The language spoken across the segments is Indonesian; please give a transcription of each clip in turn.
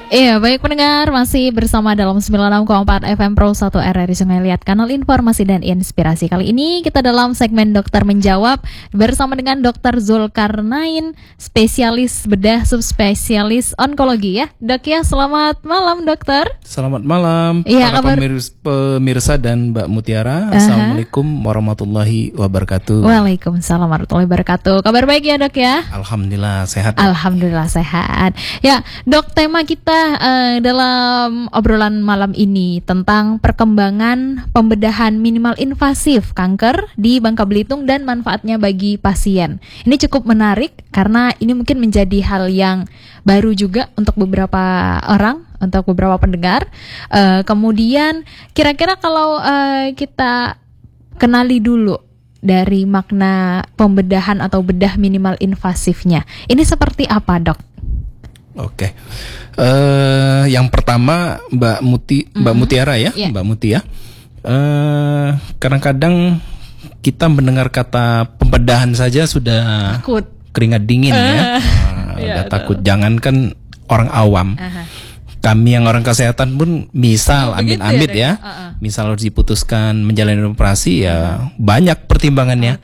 Iya, baik pendengar, masih bersama dalam 96,4 FM Pro 1 RRI Sungai Liat, kanal informasi dan inspirasi. Kali ini kita dalam segmen Dokter Menjawab bersama dengan Dr. Zulkarnain, spesialis bedah subspesialis onkologi ya. Dok ya, selamat malam dokter. Selamat malam para pemirsa dan Mbak Mutiara. Assalamualaikum warahmatullahi wabarakatuh. Waalaikumsalam warahmatullahi wabarakatuh. Kabar baik ya dok ya? Alhamdulillah sehat. Alhamdulillah sehat. Ya dok, tema kita dalam obrolan malam ini tentang perkembangan pembedahan minimal invasif kanker di Bangka Belitung dan manfaatnya bagi pasien. Ini cukup menarik karena ini mungkin menjadi hal yang baru juga untuk beberapa orang, untuk beberapa pendengar. Kemudian kira-kira kalau kita kenali dulu dari makna pembedahan atau bedah minimal invasifnya, ini seperti apa dok? Oke. Yang pertama Mbak Mutiara ya, yeah. Mbak Muti ya. Kadang-kadang kita mendengar kata pembedahan saja sudah takut, keringat dingin ya. Udah takut. Jangankan orang awam, kami yang orang kesehatan pun misal amit-amit ya, misal harus diputuskan menjalani operasi ya banyak pertimbangannya.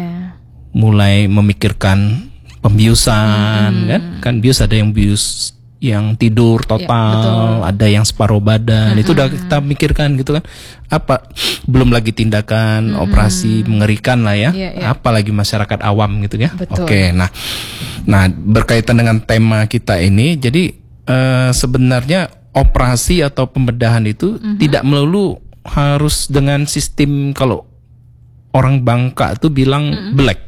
Mulai memikirkan pembiusan, kan bius ada yang bius yang tidur total, ada yang separuh badan, itu udah kita mikirkan gitu kan. Apa belum lagi tindakan operasi mengerikan lah ya, apalagi masyarakat awam gitu ya. Oke, nah berkaitan dengan tema kita ini, jadi sebenarnya operasi atau pembedahan itu tidak melulu harus dengan sistem, kalau orang Bangka tuh bilang black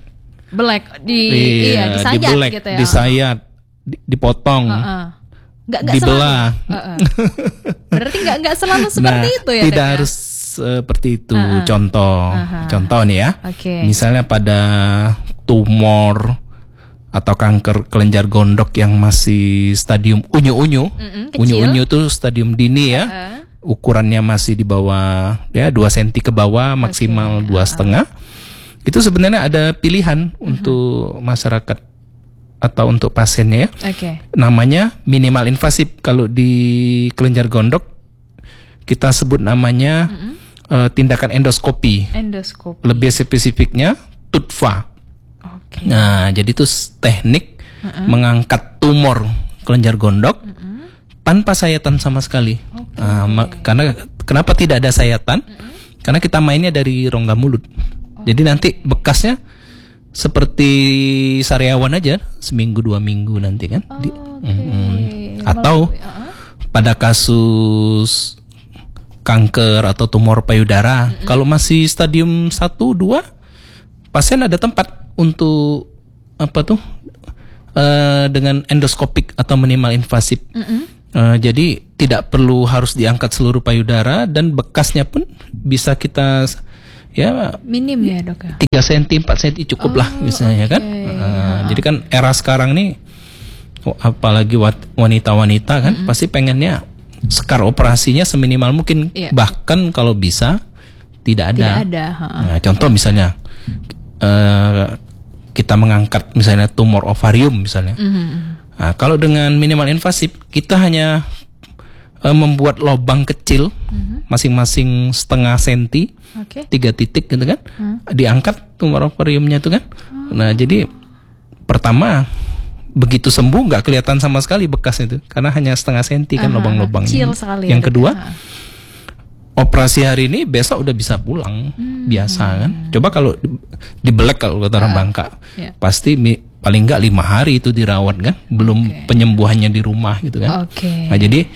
disayat gitu ya. Disayat, dipotong, dibelah. Berarti nggak selalu seperti itu ya? Tidak harus seperti itu. Contoh nih ya. Misalnya pada tumor atau kanker kelenjar gondok yang masih stadium unyu-unyu, unyu-unyu itu stadium dini ya. Ukurannya masih di bawah ya 2 cm ke bawah, maksimal 2,5. Itu sebenarnya ada pilihan untuk masyarakat atau untuk pasiennya ya. Namanya minimal invasif. Kalau di kelenjar gondok kita sebut namanya tindakan endoskopi. Lebih spesifiknya TUTFA. Nah, jadi itu teknik mengangkat tumor kelenjar gondok tanpa sayatan sama sekali. Karena kenapa tidak ada sayatan? Karena kita mainnya dari rongga mulut. Jadi nanti bekasnya seperti sariawan aja, seminggu 2 minggu nanti kan. Atau pada kasus kanker atau tumor payudara, kalau masih stadium 1, 2, pasien ada tempat untuk dengan endoskopik atau minimal invasif. Jadi tidak perlu harus diangkat seluruh payudara, dan bekasnya pun bisa kita ya minim ya dok ya, 3 cm 4 cm cukup lah misalnya kan. Jadi kan era sekarang nih, apalagi wanita-wanita kan pasti pengennya skar operasinya seminimal mungkin, bahkan kalau bisa tidak ada. Nah, contoh misalnya kita mengangkat misalnya tumor ovarium misalnya. Nah, kalau dengan minimal invasif kita hanya membuat lubang kecil masing-masing setengah senti, 3 titik gitu kan, diangkat tumor ovariumnya itu kan. Nah, jadi pertama begitu sembuh nggak kelihatan sama sekali bekas itu karena hanya setengah senti kan lubang-lubangnya. Yang kedua, operasi hari ini besok udah bisa pulang biasa kan. Coba kalau dibelek, kalau kata orang Bangka, pasti paling nggak 5 hari itu dirawat kan, belum penyembuhannya di rumah gitu kan. Nah, jadi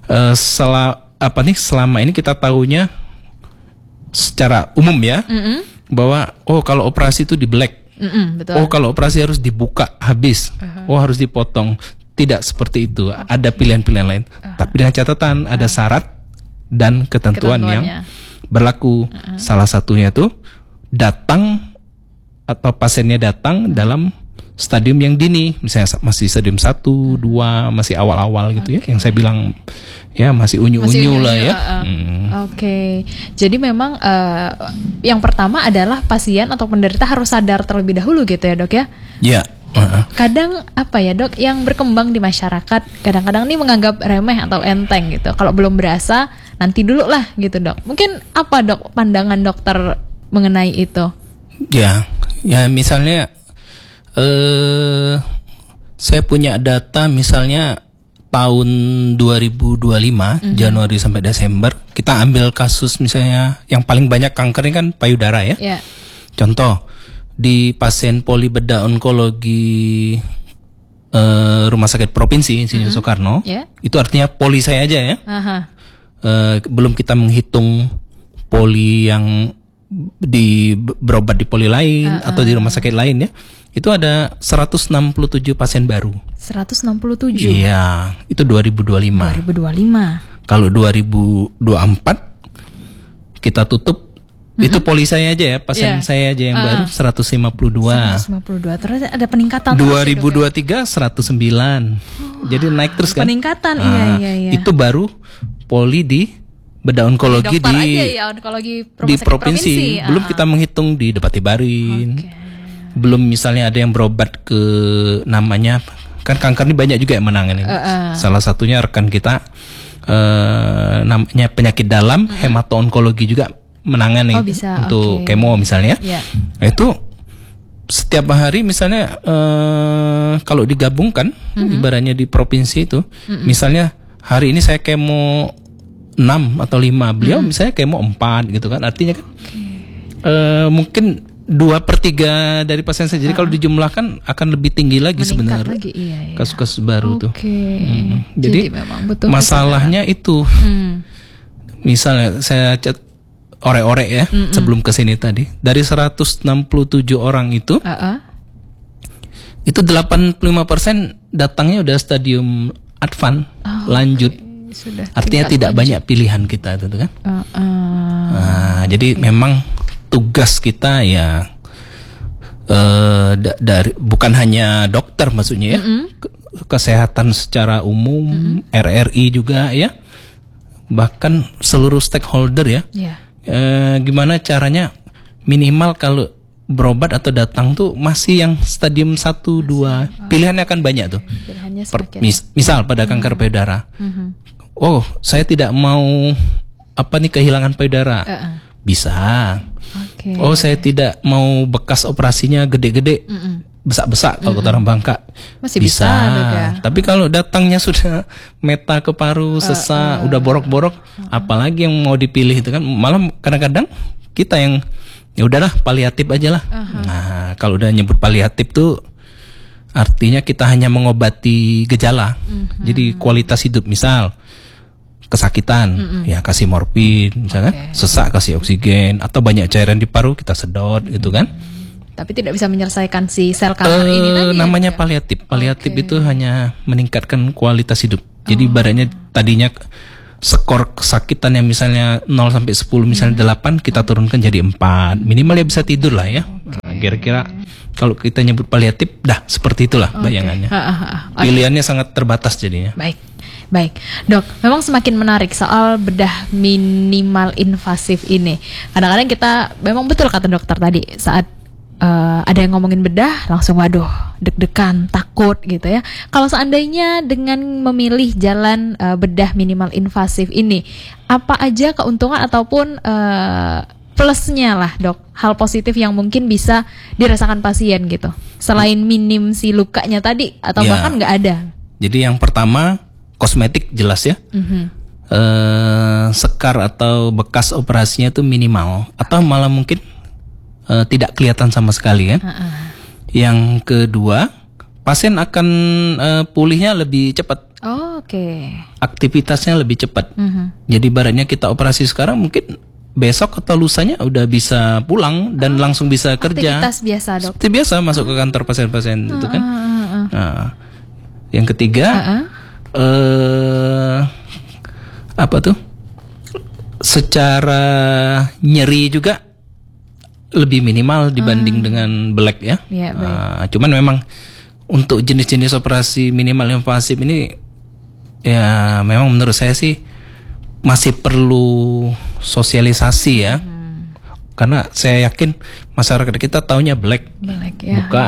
selama ini kita tahunya secara umum ya, bahwa kalau operasi itu dibelek, kalau operasi harus dibuka habis, harus dipotong. Tidak seperti itu, ada pilihan-pilihan lain. Tapi dengan catatan ada syarat dan ketentuan yang berlaku. Salah satunya tuh datang atau pasiennya datang dalam stadium yang dini, misalnya masih stadium 1, 2, masih awal-awal gitu ya, yang saya bilang ya masih unyu-unyu lah ya. Jadi memang yang pertama adalah pasien atau penderita harus sadar terlebih dahulu gitu ya dok ya? Ya. Kadang apa ya dok, yang berkembang di masyarakat kadang-kadang nih menganggap remeh atau enteng gitu. Kalau belum berasa nanti dulu lah gitu dok. Mungkin apa dok pandangan dokter mengenai itu? Ya misalnya saya punya data misalnya tahun 2025 Januari sampai Desember, kita ambil kasus misalnya yang paling banyak kankernya kan payudara ya. Yeah. Contoh di pasien polibedah onkologi Rumah Sakit Provinsi Insinyur Soekarno, itu artinya poli saya aja ya. Belum kita menghitung poli yang berobat di poli lain atau di rumah sakit lain ya. Itu ada 167 pasien baru. 167? Iya, itu 2025. Kalau 2024 kita tutup, itu poli saya aja ya, pasien saya aja yang baru 152. Terus ada peningkatan. 2023 109. Jadi naik terus kan? Peningkatan, iya. Itu baru poli di bedah onkologi di provinsi. Belum kita menghitung di Depati Barin. Belum misalnya ada yang berobat ke namanya, kan kanker ini banyak juga yang menangani. Salah satunya rekan kita namanya penyakit dalam, hemato-onkologi juga menangani untuk kemo misalnya. Itu setiap hari misalnya kalau digabungkan ibaratnya di provinsi itu, misalnya hari ini saya kemo 6 atau 5, beliau misalnya kemo 4 gitu kan. Artinya kan mungkin 2/3 dari pasien saya. Jadi kalau dijumlahkan akan lebih tinggi lagi sebenarnya kasus-kasus baru tuh. Jadi memang betul masalahnya itu. Misalnya saya chat ore-ore ya sebelum kesini tadi, dari 167 orang itu 85% datangnya udah stadium advance, lanjut. Artinya tidak banyak pilihan kita itu kan. Jadi memang tugas kita ya dari bukan hanya dokter maksudnya ya, kesehatan secara umum, RRI juga ya, bahkan seluruh stakeholder ya. Gimana caranya minimal kalau berobat atau datang tuh masih yang stadium 1, 2, pilihannya akan banyak tuh. Misal pada kanker payudara, oh saya tidak mau kehilangan payudara, bisa. Oh saya tidak mau bekas operasinya gede-gede, besak-besak kalau kata orang Bangka, masih bisa. Tapi kalau datangnya sudah meta ke paru, sesak, udah borok-borok, apalagi yang mau dipilih itu kan. Malah kadang-kadang kita yang ya udahlah paliatif aja lah. Nah kalau udah nyebut paliatif tuh artinya kita hanya mengobati gejala. Jadi kualitas hidup, misal kesakitan, ya kasih morfin, misalkan sesak kasih oksigen, atau banyak cairan di paru kita sedot gitu kan. Tapi tidak bisa menyelesaikan si sel kanker ini tadi. Namanya paliatif. Paliatif itu hanya meningkatkan kualitas hidup. Jadi ibaratnya tadinya skor kesakitan yang misalnya 0 sampai 10 misalnya 8, kita turunkan jadi 4. Minimal ya bisa tidur lah ya. Nah, kira-kira kalau kita nyebut paliatif, seperti itulah bayangannya. Pilihannya sangat terbatas jadinya. Baik, dok, memang semakin menarik soal bedah minimal invasif ini. Kadang-kadang kita, memang betul kata dokter tadi, saat ada yang ngomongin bedah, langsung waduh, deg-degan, takut gitu ya. Kalau seandainya dengan memilih jalan bedah minimal invasif ini, apa aja keuntungan ataupun plusnya lah dok, hal positif yang mungkin bisa dirasakan pasien gitu, selain minim si lukanya tadi, atau bahkan nggak ada? Jadi yang pertama, kosmetik jelas ya. Sekar atau bekas operasinya itu minimal, atau malah mungkin tidak kelihatan sama sekali kan. Yang kedua, pasien akan pulihnya lebih cepat. Aktivitasnya lebih cepat. Jadi ibaratnya kita operasi sekarang, mungkin besok atau lusanya udah bisa pulang dan langsung bisa kerja. Aktivitas biasa dok. Seperti biasa masuk ke kantor pasien-pasien itu kan. Nah, yang ketiga, secara nyeri juga lebih minimal dibanding dengan black ya. Cuman memang untuk jenis-jenis operasi minimal invasif ini ya memang menurut saya sih masih perlu sosialisasi ya. Karena saya yakin masyarakat kita taunya black, buka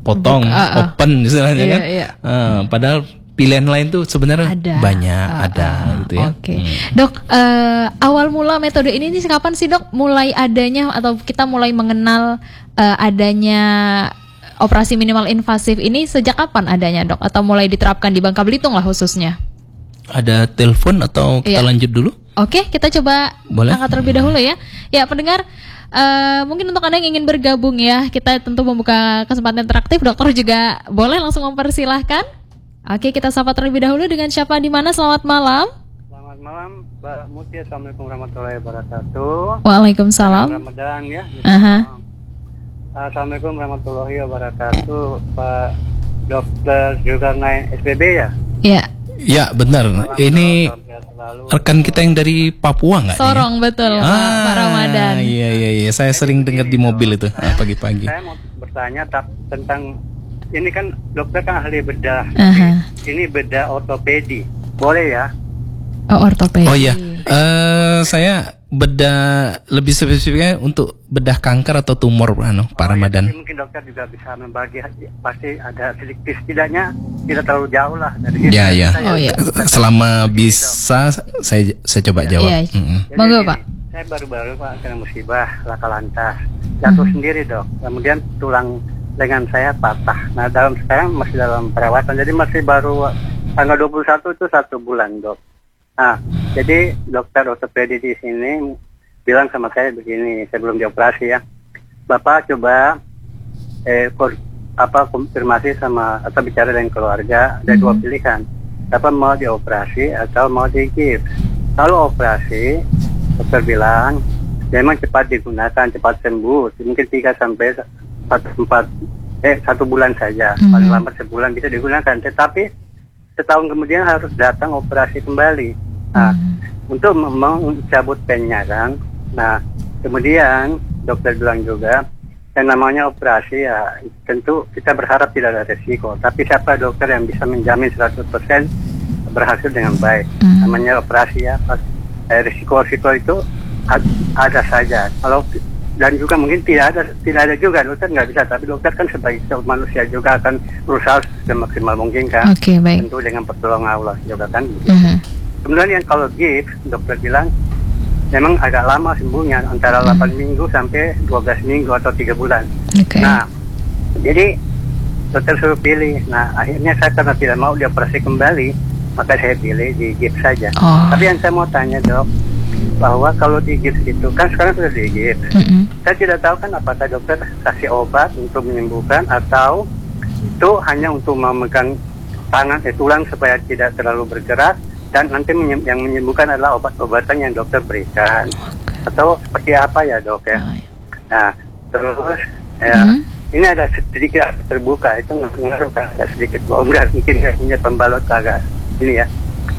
potong, open istilahnya kan. Padahal pilihan lain tuh sebenarnya banyak gitu ya. Oke. Dok, awal mula metode ini kapan sih dok mulai adanya atau kita mulai mengenal adanya operasi minimal invasif ini sejak kapan adanya dok? Atau mulai diterapkan di Bangka Belitung lah khususnya? Ada telepon atau kita lanjut dulu? Oke, kita coba angkat terlebih dahulu ya. Ya pendengar, mungkin untuk Anda yang ingin bergabung ya, kita tentu membuka kesempatan interaktif. Dokter juga boleh langsung mempersilahkan. Oke, kita sapa terlebih dahulu dengan siapa di mana. Selamat malam. Selamat malam, Mbak Muti. Assalamualaikum warahmatullahi wabarakatuh. Waalaikumsalam. Ramadan ya. Assalamualaikum warahmatullahi wabarakatuh. Pak Dokter Zulkarnain SPB ya? Iya. Ya benar. Ini rekan kita yang dari Papua nggak? Sorong betul, Pak Ramadan. Iya. Saya sering dengar di mobil itu pagi-pagi. Saya mau bertanya tentang ini kan dokter kan ahli bedah. Ini bedah ortopedi, boleh ya? Oh, ortopedi. Oh iya. Saya bedah lebih spesifiknya untuk bedah kanker atau tumor, Pak Ramadan. Ya, mungkin dokter juga bisa membagi, pasti ada sedikit, setidaknya tidak terlalu jauh lah dari kita. Iya. Selama bisa saya coba jawab. Monggo Pak. Saya baru-baru Pak kena musibah laka lantas, jatuh sendiri dok. Kemudian tulang lengan saya patah. Nah sekarang masih dalam perawatan, jadi masih baru tanggal 21 itu 1 bulan dok. Nah, jadi dokter ortopedi di sini bilang sama saya begini sebelum dioperasi ya, Bapak coba konfirmasi sama atau bicara dengan keluarga, ada 2 pilihan, Bapak mau dioperasi atau mau digips. Kalau operasi, dokter bilang memang cepat digunakan, cepat sembuh, mungkin 3 sampai 1 bulan saja, paling lambat sebulan bisa digunakan, tetapi setahun kemudian harus datang operasi kembali. Nah, untuk mencabut pennya kan. Nah, kemudian dokter bilang juga yang namanya operasi ya tentu kita berharap tidak ada resiko, tapi siapa dokter yang bisa menjamin 100% berhasil dengan baik. Namanya operasi ya, risiko-risiko itu ada saja. Kalau dan juga mungkin tidak ada juga, dokter nggak bisa, tapi dokter kan sebagai manusia juga akan berusaha semaksimal mungkin kan. Baik. Tentu dengan pertolongan Allah juga kan. Kemudian yang kalau gips, dokter bilang memang agak lama sembuhnya, antara 8 minggu sampai 12 minggu atau 3 bulan. Nah, jadi dokter suruh pilih. Nah, akhirnya saya karena tidak mau dioperasi kembali, maka saya pilih di gips saja. Tapi yang saya mau tanya dok, bahwa kalau di gips itu kan sekarang sudah di gips, saya tidak tahu kan apakah dokter kasih obat untuk menyembuhkan atau itu hanya untuk memegang tangan tulang supaya tidak terlalu bergerak, dan nanti yang menyembuhkan adalah obat-obatan yang dokter berikan, atau seperti apa ya dok ya. Nah terus ini ada sedikit terbuka, itu ngaruh kan, ada sedikit bongkar, mungkin saya punya pembalut agak ini ya.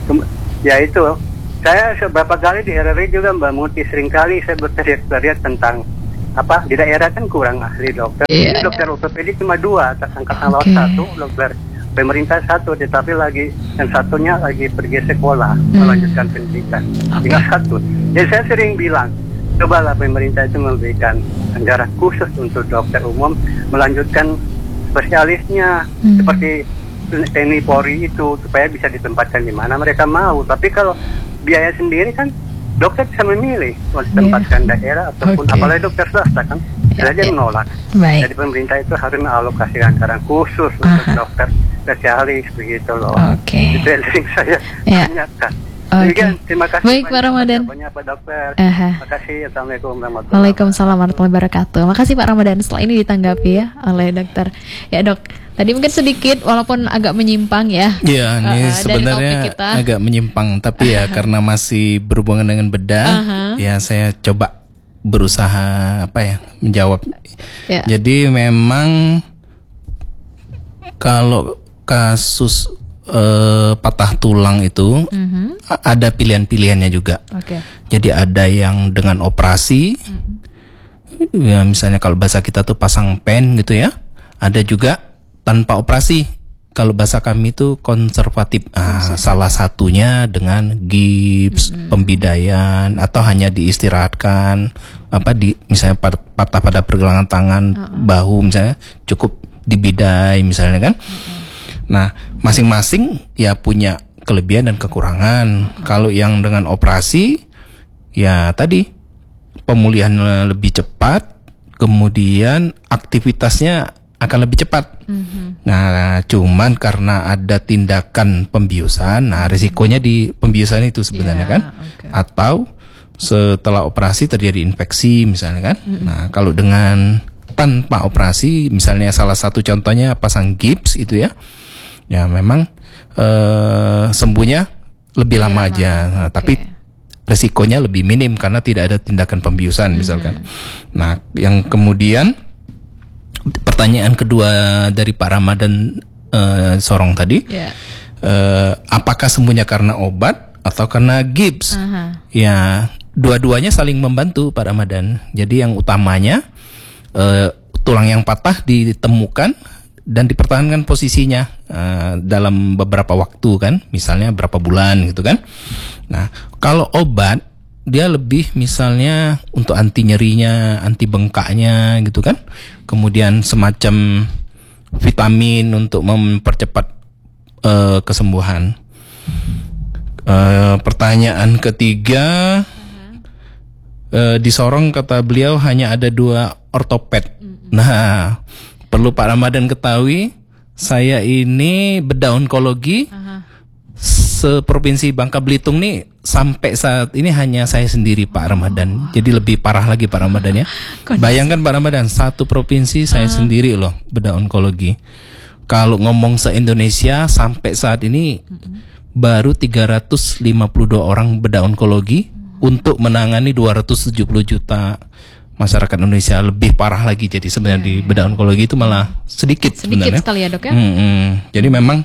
Ya itu, saya beberapa kali di RRI juga Mbak Muti, sering kali saya berteriak tentang di daerah kan kurang ahli dokter. Dokter ortopedi cuma 2, angkatan laut 1, dokter pemerintah 1, tetapi yang satunya lagi pergi sekolah melanjutkan pendidikan, tinggal 1. Jadi saya sering bilang, cobalah pemerintah itu memberikan anggaran khusus untuk dokter umum melanjutkan spesialisnya seperti TNI Polri itu, supaya bisa ditempatkan di mana mereka mau. Tapi kalau biaya sendiri kan dokter bisa memilih mau ditempatkan daerah ataupun apalagi dokter swasta kan saja menolak. Jadi pemerintah itu harus mengalokasikan anggaran khusus untuk dokter spesialis begitu loh. Itu yang sering saya tanyakan. Terima kasih. Baik Pak Ramadan. Banyak Pak Dokter. Terima kasih. Assalamualaikum warahmatullahi wabarakatuh. Waalaikumsalam warahmatullahi wabarakatuh. Makasih Pak Ramadan. Setelah ini ditanggapi ya oleh dokter. Ya dok, tadi mungkin sedikit walaupun agak menyimpang ya. Iya, ini sebenarnya agak menyimpang, tapi ya karena masih berhubungan dengan bedah, ya saya coba berusaha menjawab. Jadi memang kalau kasus patah tulang itu ada pilihan-pilihannya juga. Jadi ada yang dengan operasi, ya misalnya kalau bahasa kita tuh pasang pen gitu ya. Ada juga tanpa operasi. Kalau bahasa kami itu konservatif. Salah satunya dengan gips, pembidaian, atau hanya diistirahatkan. Misalnya patah pada pergelangan tangan, bahu misalnya, cukup dibidai misalnya kan. Nah, masing-masing ya punya kelebihan dan kekurangan. Kalau yang dengan operasi, ya tadi pemulihan lebih cepat, kemudian aktivitasnya akan lebih cepat. Nah, cuman karena ada tindakan pembiusan, nah risikonya di pembiusan itu sebenarnya kan, atau setelah operasi terjadi infeksi misalnya kan. Nah, kalau dengan tanpa operasi, misalnya salah satu contohnya pasang gips itu ya memang sembuhnya lebih lama aja. Nah, tapi resikonya lebih minim karena tidak ada tindakan pembiusan misalkan. Nah, yang kemudian pertanyaan kedua dari Pak Ramadan Sorong tadi, apakah sembuhnya karena obat atau karena gips? Ya, dua-duanya saling membantu Pak Ramadan. Jadi yang utamanya tulang yang patah ditemukan dan dipertahankan posisinya dalam beberapa waktu kan, misalnya berapa bulan gitu kan. Nah, kalau obat dia lebih misalnya untuk anti nyerinya, anti bengkaknya gitu kan. Kemudian semacam vitamin untuk mempercepat kesembuhan. Pertanyaan ketiga, di Sorong kata beliau hanya ada 2 ortoped. Nah, perlu Pak Ramadan ketahui, saya ini bedah onkologi seprovinsi Bangka Belitung nih sampai saat ini hanya saya sendiri Pak Ramadan. Jadi lebih parah lagi Pak Ramadan ya. Bayangkan Pak Ramadan, satu provinsi saya sendiri loh bedah onkologi. Kalau ngomong se-Indonesia sampai saat ini baru 352 orang bedah onkologi untuk menangani 270 juta masyarakat Indonesia. Lebih parah lagi jadi sebenarnya di bedah onkologi itu malah sedikit sebenarnya. Sekali ya dok ya. Jadi memang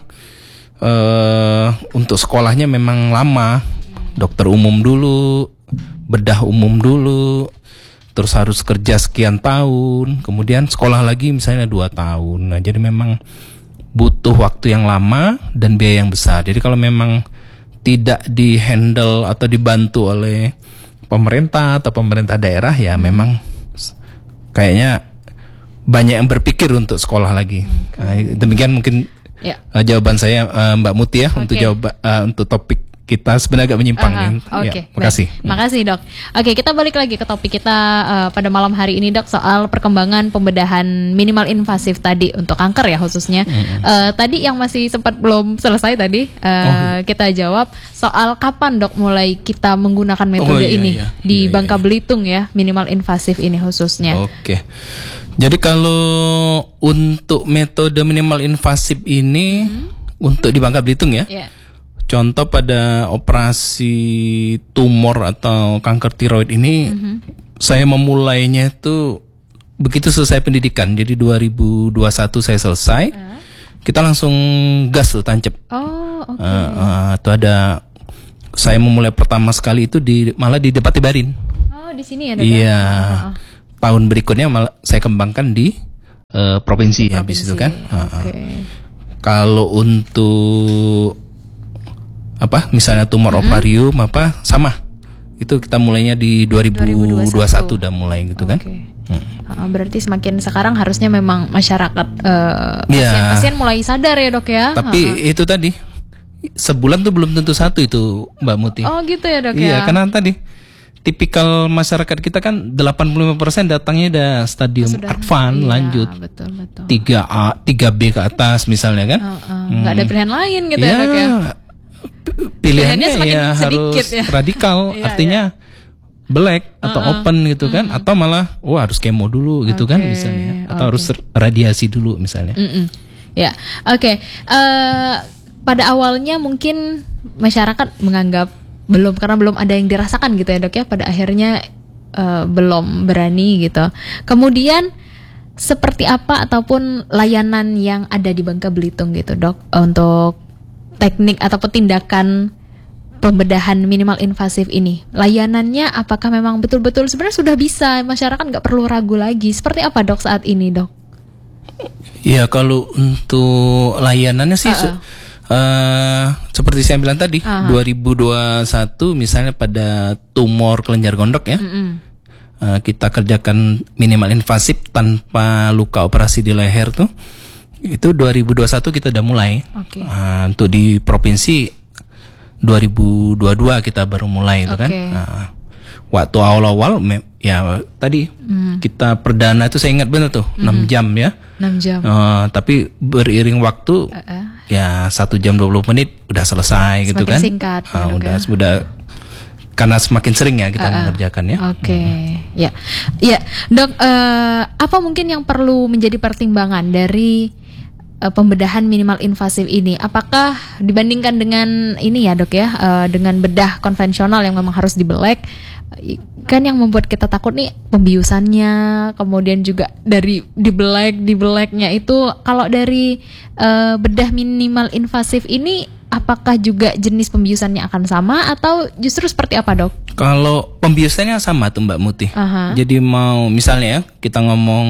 untuk sekolahnya memang lama. Dokter umum dulu, bedah umum dulu, terus harus kerja sekian tahun, kemudian sekolah lagi misalnya 2 tahun. Nah, jadi memang butuh waktu yang lama dan biaya yang besar. Jadi kalau memang tidak di-handle atau dibantu oleh pemerintah atau pemerintah daerah, ya memang kayaknya banyak yang berpikir untuk sekolah lagi. Demikian mungkin jawaban saya Mbak Muti ya untuk topik kita sebenarnya agak menyimpang. Makasih. Makasih dok. Oke, kita balik lagi ke topik kita pada malam hari ini dok, soal perkembangan pembedahan minimal invasif tadi untuk kanker ya khususnya. Tadi yang masih sempat belum selesai tadi kita jawab soal kapan dok mulai kita menggunakan metode ini di Bangka Belitung ya, minimal invasif ini khususnya. Oke. Jadi kalau untuk metode minimal invasif ini untuk di Bangka Belitung ya. Contoh pada operasi tumor atau kanker tiroid ini, saya memulainya itu begitu selesai pendidikan. Jadi 2021 saya selesai, kita langsung gas tuh tancap. Itu ada, saya memulai pertama sekali itu malah di Depati Barin. Oh, di sini ya dok? Iya. Tahun berikutnya malah saya kembangkan di provinsi habis itu kan. Kalau untuk misalnya tumor ovarium sama itu kita mulainya di 2021 udah mulai gitu kan. Berarti semakin sekarang harusnya memang masyarakat pasien mulai sadar ya dok ya. Tapi itu tadi sebulan tuh belum tentu satu itu Mbak Muti. Oh gitu ya dok ya. Iya, karena tadi tipikal masyarakat kita kan 85% datangnya udah stadium advance, lanjut. Betul. 3A, 3B ke atas misalnya kan. Nggak ada pilihan lain gitu ya dok ya. Pilihannya ya harus radikal, artinya black atau open gitu kan, atau malah harus kemo dulu gitu kan misalnya, atau harus radiasi dulu misalnya. Ya, pada awalnya mungkin masyarakat menganggap karena belum ada yang dirasakan gitu ya dok ya, pada akhirnya belum berani gitu. Kemudian seperti apa ataupun layanan yang ada di Bangka Belitung gitu dok untuk teknik ataupun tindakan pembedahan minimal invasif ini? Layanannya apakah memang betul-betul sebenarnya sudah bisa, masyarakat nggak perlu ragu lagi? Seperti apa dok saat ini dok? Ya kalau untuk layanannya sih seperti saya bilang tadi, 2021 misalnya pada tumor kelenjar gondok ya, kita kerjakan minimal invasif tanpa luka operasi di leher tuh. Itu 2021 kita udah mulai. Okay. Untuk di provinsi 2022 kita baru mulai itu kan. Waktu awal-awal ya tadi kita perdana itu saya ingat benar tuh 6 jam ya. 6 jam. Tapi beriring waktu ya 1 jam 20 menit udah selesai gitu kan. Singkat. Udah karena semakin sering ya kita mengerjakan ya. Ya dok, apa mungkin yang perlu menjadi pertimbangan dari pembedahan minimal invasif ini? Apakah dibandingkan dengan ini ya dok ya, dengan bedah konvensional yang memang harus dibelek, kan yang membuat kita takut nih pembiusannya, kemudian juga dari dibeleknya itu. Kalau dari bedah minimal invasif ini, apakah juga jenis pembiusannya akan sama atau justru seperti apa dok? Kalau pembiusannya sama tuh Mbak Muti. Jadi mau misalnya ya kita ngomong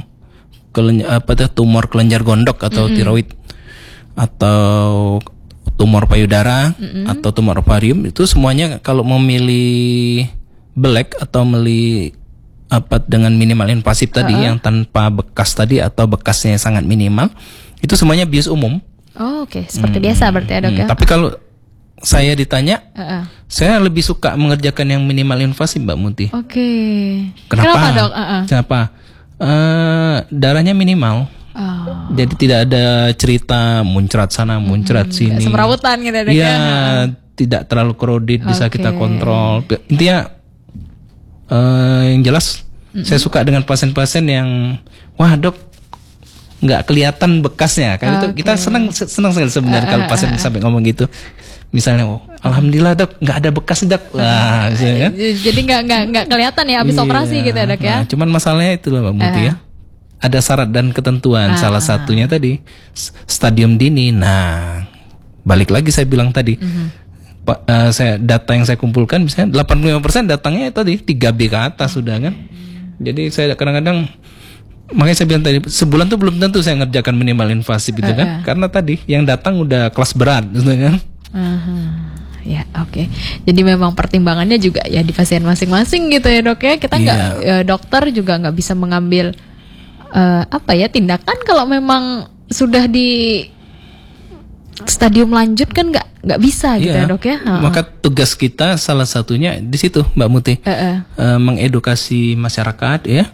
tumor kelenjar gondok atau tiroid atau tumor payudara atau tumor ovarium, itu semuanya kalau memilih belek atau memilih dengan minimal invasif tadi yang tanpa bekas tadi atau bekasnya sangat minimal, itu semuanya bius umum. Seperti biasa berarti ya dok ya. Tapi kalau saya ditanya, saya lebih suka mengerjakan yang minimal invasif Mbak Muti. Kenapa dok? Kenapa? Darahnya minimal. Jadi tidak ada cerita muncrat sana muncrat sini, semrawutan gitu dok ya. Tidak terlalu krodit, bisa kita kontrol. Intinya yang jelas saya suka dengan pasien-pasien yang wah dok nggak kelihatan bekasnya kan. Itu kita senang sekali sebenarnya kalau pasien sampai ngomong gitu. Misalnya, alhamdulillah dok nggak ada bekas dok. Wah, kan? Jadi nggak kelihatan ya habis operasi gitu ya dok ya. Cuman masalahnya itu loh Mbak Muti ya. Ada syarat dan ketentuan. Salah satunya tadi stadium dini. Nah, balik lagi saya bilang tadi. Data yang saya kumpulkan misalnya 85% datangnya tadi 3B ke atas sudah kan. Jadi saya kadang-kadang, makanya saya bilang tadi sebulan tuh belum tentu saya ngerjakan minimal invasif gitu kan. Karena tadi yang datang udah kelas berat gitu kan. Ya Jadi memang pertimbangannya juga ya di pasien masing-masing gitu ya dok ya. Kita dokter juga nggak bisa mengambil tindakan kalau memang sudah di stadium lanjut kan nggak bisa gitu ya dok ya. Maka tugas kita salah satunya di situ Mbak Muti, mengedukasi masyarakat ya,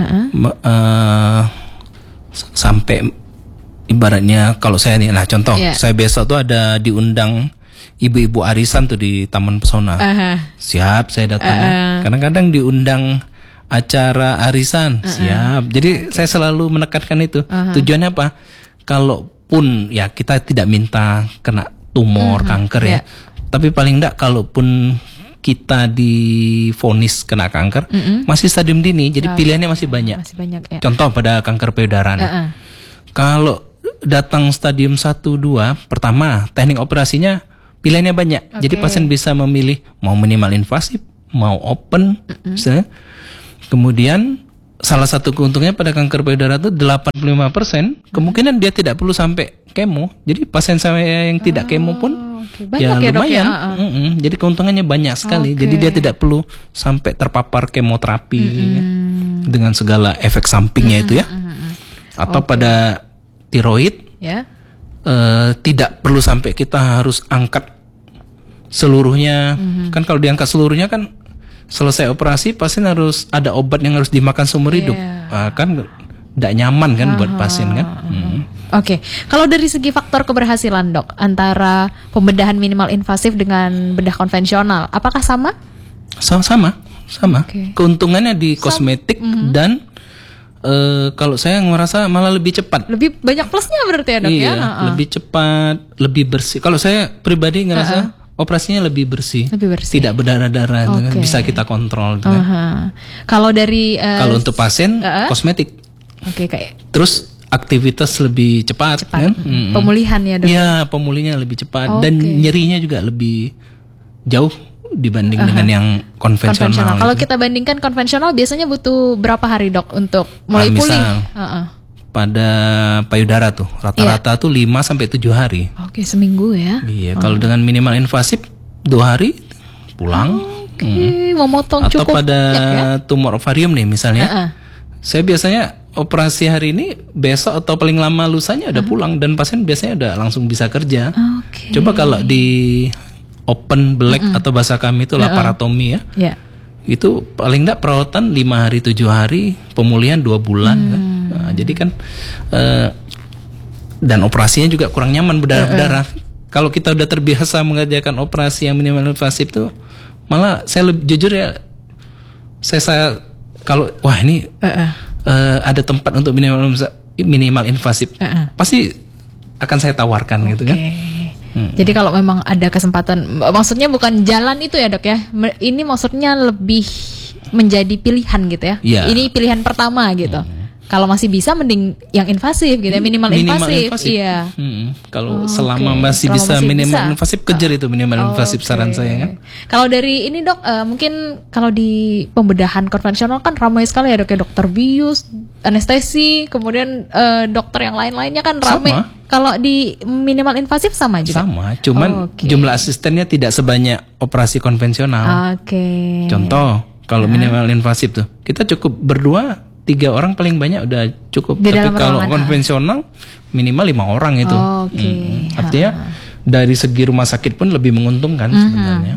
sampai ibaratnya kalau saya nih, nah contoh saya besok tuh ada diundang ibu-ibu arisan tuh di Taman Pesona. Siap saya datang. Kadang-kadang diundang acara arisan, siap. Jadi saya selalu menekankan itu. Tujuannya apa? Kalaupun ya kita tidak minta kena tumor, kanker ya. Tapi paling enggak kalaupun kita divonis kena kanker, masih stadium dini, jadi pilihannya masih banyak. Contoh pada kanker payudara. Kalau datang stadium 1-2, pertama teknik operasinya pilihannya banyak. Jadi pasien bisa memilih mau minimal invasif, mau open. Kemudian salah satu keuntungannya pada kanker payudara itu 85% kemungkinan dia tidak perlu sampai kemo. Jadi pasien saya yang tidak kemo pun ya lumayan. Jadi keuntungannya banyak sekali. Jadi dia tidak perlu sampai terpapar kemoterapi dengan segala efek sampingnya itu ya. Atau pada tiroid tidak perlu sampai kita harus angkat seluruhnya. Kan kalau diangkat seluruhnya kan selesai operasi pasien harus ada obat yang harus dimakan seumur hidup. Kan tidak nyaman kan buat pasien kan. Kalau dari segi faktor keberhasilan dok antara pembedahan minimal invasif dengan bedah konvensional, apakah sama? Sama. Keuntungannya di kosmetik dan kalau saya ngerasa malah lebih cepat. Lebih banyak plusnya berarti ya dok ya? Lebih cepat, lebih bersih. Kalau saya pribadi ngerasa operasinya lebih bersih. Tidak berdarah-darah, bisa kita kontrol. Kalau dari kalau untuk pasien kosmetik. Terus aktivitas lebih cepat. Kan? Pemulihan ya dok? Iya, pemulihannya lebih cepat dan nyerinya juga lebih jauh dibanding dengan yang konvensional. Kalau kita bandingkan konvensional biasanya butuh berapa hari dok untuk mulai pulih? Pada payudara tuh rata-rata tuh 5-7 hari. Seminggu ya. Iya, kalau dengan minimal invasif 2 hari pulang. Memotong atau cukup. Atau pada tumor ovarium nih misalnya. Saya biasanya operasi hari ini, besok atau paling lama lusanya udah pulang, dan pasien biasanya udah langsung bisa kerja. Coba kalau di open black atau bahasa kami itu laparotomi ya. Itu paling enggak perawatan 5 hari 7 hari, pemulihan 2 bulan kan. Nah, jadi kan dan operasinya juga kurang nyaman, berdarah-darah. Kalau kita udah terbiasa mengerjakan operasi yang minimal invasif tuh, malah saya jujur ya, saya kalau wah ini ada tempat untuk minimal invasif, pasti akan saya tawarkan gitu kan. Jadi kalau memang ada kesempatan, maksudnya bukan jalan itu ya dok ya, ini maksudnya lebih menjadi pilihan gitu ya. Ini pilihan pertama gitu. Kalau masih bisa mending yang invasif gitu ya, minimal invasif. Iya. Kalau selama masih bisa minimal invasif, kejar itu minimal invasif, saran saya kan. Kalau dari ini dok, mungkin kalau di pembedahan konvensional kan ramai sekali ya dok ya, dokter bius, anestesi, kemudian dokter yang lain-lainnya kan ramai. Kalau di minimal invasif sama juga? Sama, cuman jumlah asistennya tidak sebanyak operasi konvensional. Contoh, kalau minimal invasif tuh, kita cukup berdua, 3 orang paling banyak udah cukup. Tapi kalau konvensional minimal 5 orang itu. Artinya dari segi rumah sakit pun lebih menguntungkan sebenarnya.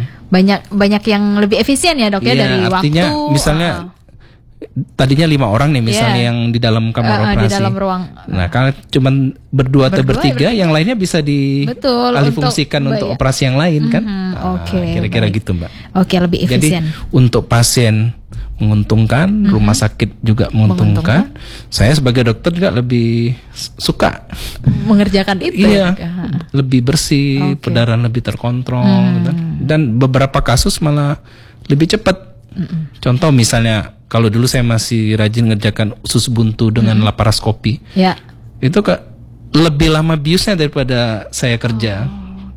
Banyak yang lebih efisien ya dok ya, dari artinya, waktu. Misalnya tadinya 5 orang nih misalnya yang di dalam kamar operasi. Di dalam ruang. Nah, kalau cuma berdua atau bertiga, yang lainnya bisa dialihfungsikan untuk operasi yang lain kan. Kira-kira gitu Mbak. Lebih efisien. Jadi untuk pasien menguntungkan, rumah sakit juga menguntungkan. Saya sebagai dokter juga lebih suka mengerjakan itu. Lebih bersih, perdarahan lebih terkontrol gitu. Dan beberapa kasus malah lebih cepat. Contoh misalnya, kalau dulu saya masih rajin ngerjakan usus buntu dengan laparoskopi. Itu lebih lama biusnya daripada saya kerja.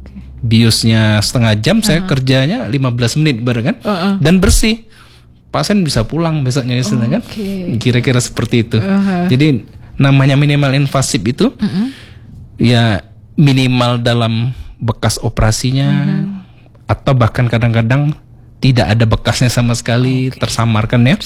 Biusnya setengah jam, saya kerjanya 15 menit baru kan. Dan bersih. Pasien bisa pulang besoknya kan. Kira-kira seperti itu. Jadi namanya minimal invasif itu ya minimal dalam bekas operasinya, atau bahkan kadang-kadang tidak ada bekasnya sama sekali, tersamarkan ya.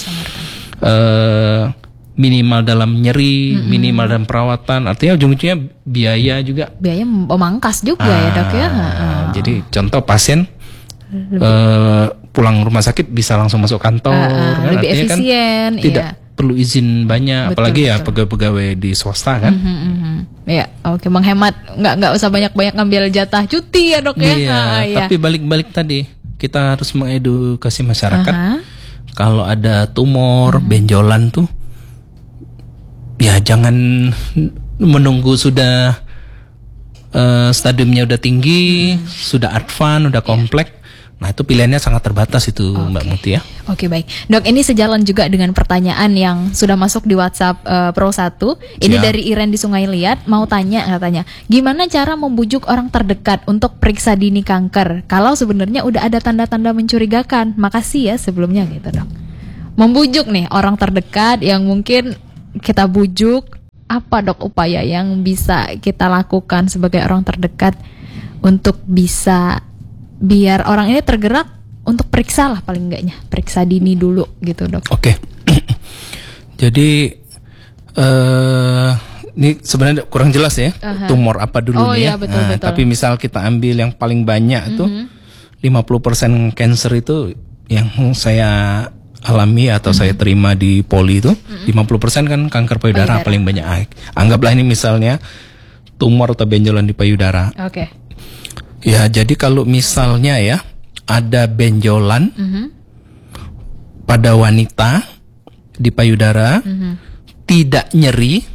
Minimal dalam nyeri, minimal dalam perawatan. Artinya ujung-ujungnya biaya juga. Biaya memangkas juga ya dok ya. Jadi contoh pasien pulang rumah sakit bisa langsung masuk kantor, kan? Lebih efisien, kan tidak perlu izin banyak, apalagi ya pegawai-pegawai di swasta kan. Menghemat, nggak usah banyak-banyak ngambil jatah cuti ya dok ya. Tapi balik-balik tadi, kita harus mengedukasi masyarakat. Kalau ada tumor, benjolan tuh, ya jangan menunggu sudah stadiumnya udah tinggi, sudah advance, udah kompleks. Nah itu pilihannya sangat terbatas itu Mbak Muti ya. Baik. Dok, ini sejalan juga dengan pertanyaan yang sudah masuk di WhatsApp Pro 1. Ini dari Iren di Sungai Liat, mau tanya katanya, gimana cara membujuk orang terdekat untuk periksa dini kanker kalau sebenarnya udah ada tanda-tanda mencurigakan? Makasih ya sebelumnya gitu dok. Membujuk nih orang terdekat yang mungkin kita bujuk, apa dok upaya yang bisa kita lakukan sebagai orang terdekat untuk bisa biar orang ini tergerak untuk periksa lah, paling enggaknya periksa dini dulu gitu dok. Jadi ini sebenarnya kurang jelas ya, tumor apa dulu nih ya. Betul. Tapi misal kita ambil yang paling banyak itu 50% cancer itu yang saya alami atau saya terima di Poli itu 50% kan kanker payudara paling banyak. Anggaplah ini misalnya tumor atau benjolan di payudara. Ya, jadi kalau misalnya ya ada benjolan pada wanita di payudara, tidak nyeri,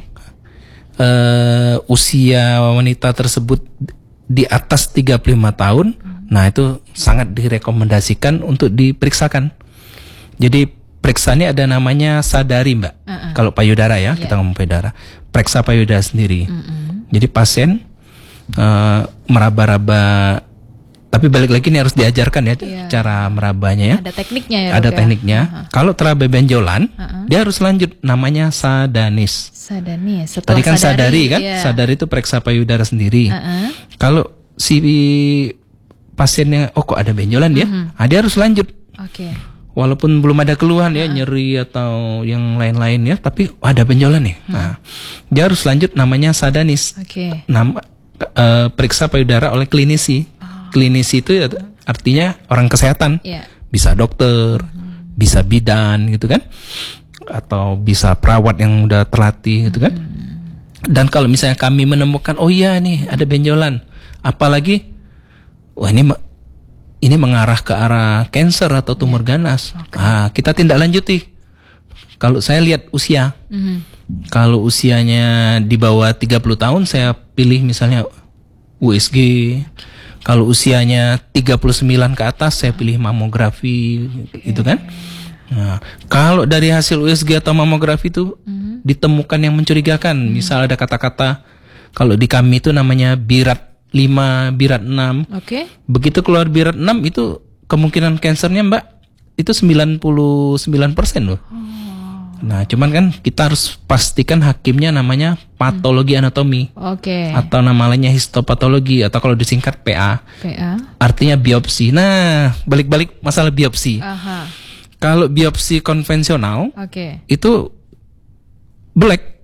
usia wanita tersebut di atas 35 tahun, nah itu sangat direkomendasikan untuk diperiksakan. Jadi periksaannya ada namanya sadari Mbak. Kalau payudara ya, kita ngomong payudara, periksa payudara sendiri. Jadi pasien meraba-raba, tapi balik lagi ini harus diajarkan ya cara merabanya ya. Ada tekniknya ya. Ada tekniknya. Kalau teraba benjolan, dia harus lanjut namanya sadanis. Tadi kan sadari kan, sadari itu periksa payudara sendiri. Kalau si pasiennya kok ada benjolan dia, dia harus lanjut. walaupun belum ada keluhan ya, nyeri atau yang lain-lain ya, tapi ada benjolan nih. Nah, dia harus lanjut namanya sadanis. Periksa payudara oleh klinisi. Klinisi itu artinya orang kesehatan. Bisa dokter, bisa bidan gitu kan, atau bisa perawat yang udah terlatih gitu kan. Dan kalau misalnya kami menemukan, oh iya nih ada benjolan, apalagi wah ini mengarah ke arah kanker atau tumor ganas, kita tindak lanjuti. Kalau saya lihat usia, kalau usianya di bawah 30 tahun saya pilih misalnya USG. Kalau usianya 39 ke atas saya pilih mamografi, gitu kan. Nah, kalau dari hasil USG atau mamografi itu ditemukan yang mencurigakan, misal ada kata-kata, kalau di kami itu namanya birat 5, birat 6. Begitu keluar birat 6 itu kemungkinan kansernya Mbak itu 99% loh. Nah, cuman kan kita harus pastikan hakimnya namanya patologi anatomi. Atau nama lainnya histopatologi, atau kalau disingkat PA. Artinya biopsi. Nah, balik-balik masalah biopsi. Kalau biopsi konvensional itu black,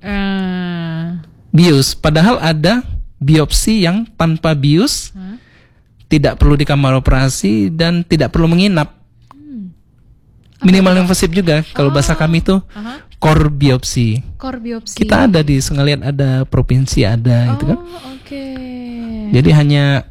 bius. Padahal ada biopsi yang tanpa bius, tidak perlu di kamar operasi dan tidak perlu menginap. Minimal invasif juga. Kalau bahasa kami itu core biopsi. Kita ada di Sengalian, ada provinsi ada gitu kan. Jadi hanya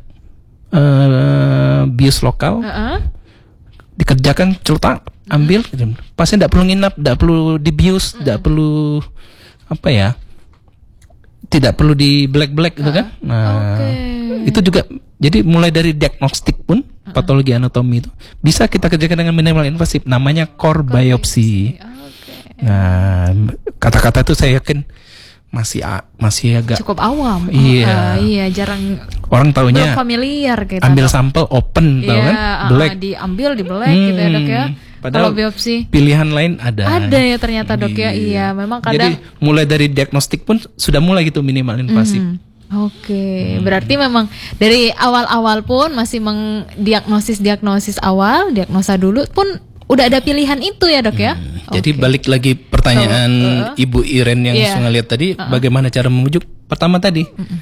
bius lokal. Dikerjakan, celutak, ambil. Pasien tidak perlu nginap, tidak perlu dibius, tidak perlu apa ya, tidak perlu di black gitu kan. Nah, itu juga. Jadi mulai dari diagnostik pun patologi anatomi itu bisa kita kerjakan dengan minimal invasif, namanya core biopsi. Nah, kata-kata itu saya yakin masih agak cukup awam. Iya, jarang orang taunya familiar gitu. Ambil sampel open, tahu kan? Black diambil di black gitu ya Dok ya. Padahal biopsi pilihan lain ada ya ternyata Dok ya. Iya, memang kadang. Jadi mulai dari diagnostik pun sudah mulai gitu minimal invasif. Berarti memang dari awal-awal pun masih diagnosis awal, diagnosa dulu pun udah ada pilihan itu ya Dok ya. Jadi balik lagi pertanyaan Ibu Iren yang saya lihat tadi, bagaimana cara memujuk? Pertama tadi,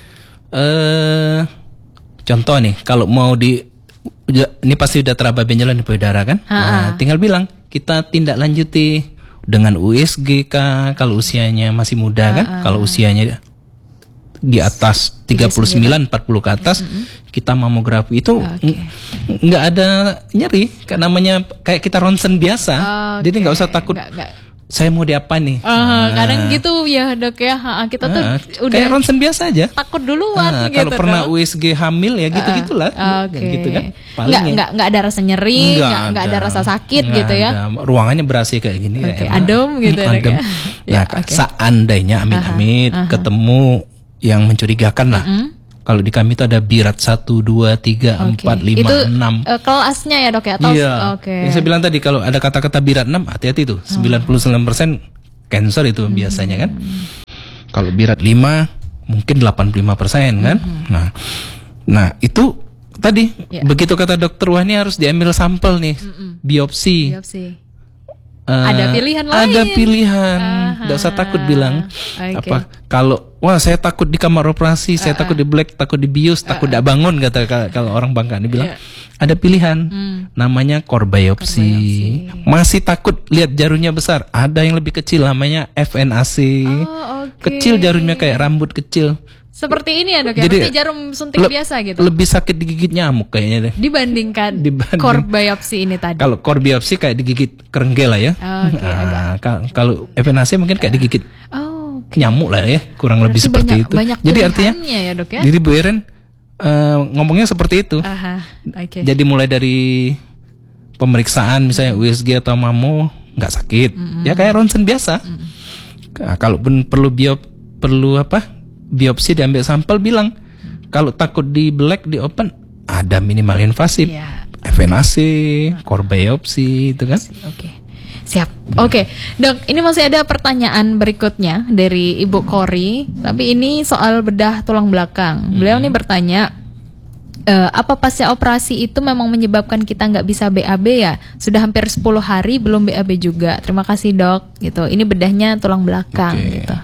contoh nih, kalau mau ini pasti udah teraba benjolan di payudara kan? Nah, tinggal bilang kita tindak lanjuti dengan USG kah, kalau usianya masih muda kan? Kalau usianya di atas 39, 40 ke atas, kita mamografi itu nggak ada nyeri, namanya kayak kita ronsen biasa. Jadi nggak usah takut. Saya mau diapa nih? Kadang gitu ya Dok ya. Kita tuh udah kayak ronsen biasa aja. Takut duluan gitu. Kalau pernah USG hamil ya gitu-gitulah. Gitu kan. Nggak ada rasa nyeri, nggak ada rasa sakit gitu ya. Ruangannya berasa kayak gini. Adem gitu ya. Nah, seandainya amit-amit ketemu yang mencurigakan lah. Kalau di kami itu ada birat 1, 2, 3, 4, 5, itu, 6. Kelasnya ya Dok ya? Yang saya bilang tadi, kalau ada kata-kata birat 6, hati-hati tuh. 99% kanker itu biasanya kan. Kalau birat 5, mungkin 85% kan. Nah itu tadi, begitu kata dokter, wah ini harus diambil sampel nih. Biopsi. Ada pilihan lain. Ada pilihan. Nggak usah takut bilang. Apa? Kalau saya takut di kamar operasi, saya takut di black, takut di bius, takut tidak bangun, kata kalau orang Bangka ini bilang. Ada pilihan. Namanya core biopsi. Masih takut lihat jarumnya besar? Ada yang lebih kecil, namanya FNAC. Kecil jarumnya kayak rambut kecil. Seperti ini ya Dok ya, seperti jarum suntik biasa gitu. Lebih sakit digigit nyamuk kayaknya deh. Dibanding core biopsi ini tadi. Kalau core biopsi kayak digigit kerenggel lah ya. Kalau FNAC mungkin kayak digigit nyamuk lah ya, kurang lebih seperti itu. Jadi artinya, ya Dok ya. Jadi Bu Iren ngomongnya seperti itu. Jadi mulai dari pemeriksaan misalnya USG atau mamo nggak sakit, ya kayak ronsen biasa. Kalaupun perlu biopsi, diambil sampel, bilang. Kalau takut di black, di open, ada minimal invasif, FNAC, core biopsi, itu kan. Siap. Dok, ini masih ada pertanyaan berikutnya dari Ibu Kori, tapi ini soal bedah tulang belakang. Beliau nih bertanya, apa pasca operasi itu memang menyebabkan kita nggak bisa BAB ya? Sudah hampir 10 hari belum BAB juga. Terima kasih dok. Gitu. Ini bedahnya tulang belakang. Gitu.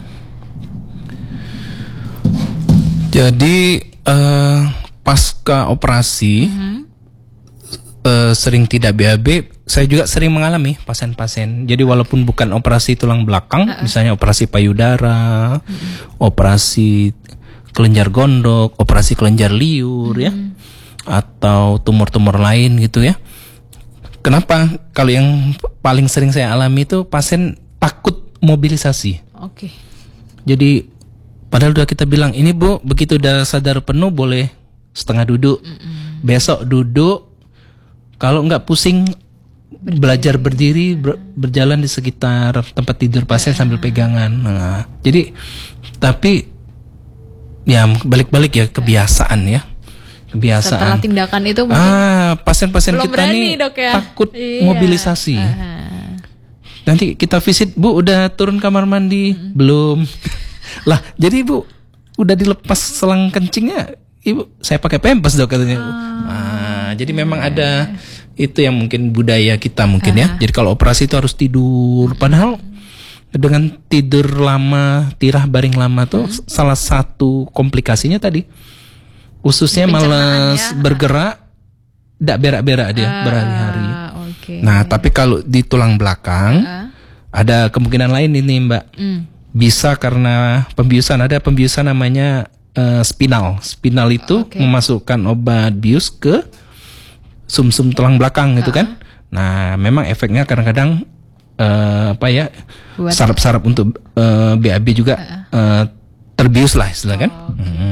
Jadi pasca operasi sering tidak BAB. Saya juga sering mengalami pasien-pasien. Jadi walaupun bukan operasi tulang belakang, misalnya operasi payudara, operasi kelenjar gondok, operasi kelenjar liur ya, atau tumor-tumor lain gitu ya. Kenapa? Kalau yang paling sering saya alami itu pasien takut mobilisasi. Oke. Jadi padahal udah kita bilang ini Bu, begitu udah sadar penuh boleh setengah duduk, besok duduk, kalau nggak pusing belajar berdiri, berjalan di sekitar tempat tidur pasien sambil pegangan. Nah, jadi tapi ya balik-balik ya kebiasaan ya. Kebiasaan. Setelah tindakan itu mungkin pasien-pasien kita berani, nih dok, ya? takut mobilisasi. Nanti kita visit, Bu udah turun kamar mandi? Belum. Lah, jadi Bu udah dilepas selang kencingnya, Ibu saya pakai pampers dok katanya. Jadi memang ada itu yang mungkin budaya kita mungkin ya. Jadi kalau operasi itu harus tidur, padahal dengan tidur lama, tirah baring lama tuh salah satu komplikasinya tadi ususnya malas bergerak, tidak berak-berak dia berhari-hari. Nah tapi kalau di tulang belakang ada kemungkinan lain ini Mbak. Bisa karena pembiusan, ada pembiusan namanya spinal. Spinal itu memasukkan obat bius ke sumsum tulang belakang gitu kan. Nah memang efeknya kadang-kadang saraf-saraf untuk BAB juga terbius lah istilahnya kan.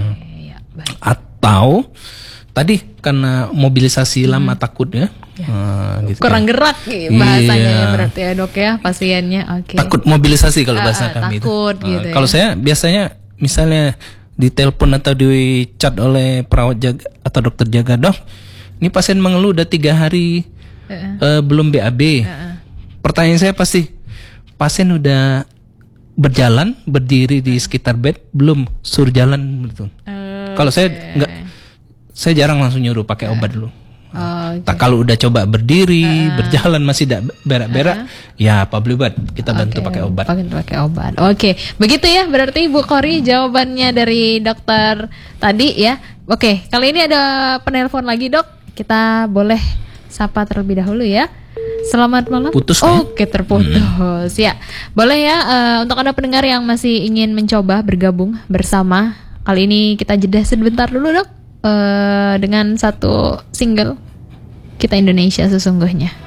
Atau tadi karena mobilisasi lama takut ya. Gitu kurang gerak bahasanya ya berarti ya dok ya pasiennya. Takut mobilisasi kalau bahasa kami takut itu. Gitu kalau saya biasanya misalnya ditelepon atau di chat oleh perawat jaga atau dokter jaga, dok ini pasien mengeluh udah 3 hari belum BAB. Pertanyaan saya pasti, pasien udah berjalan berdiri di sekitar bed belum, suruh jalan gitu. Kalau saya enggak, saya jarang langsung nyuruh pakai obat dulu. Kalau udah coba berdiri, berjalan masih tidak berak-berak, ya apa beli obat, kita bantu pakai obat. Pakai obat. Oke, begitu ya berarti Bu Kori jawabannya dari dokter tadi ya. Oke, kali ini ada penelpon lagi dok, kita boleh sapa terlebih dahulu ya. Selamat malam. Putus Oke, terputus. Ya, boleh ya untuk Anda pendengar yang masih ingin mencoba bergabung bersama. Kali ini kita jeda sebentar dulu dok dengan satu single Kita Indonesia Sesungguhnya.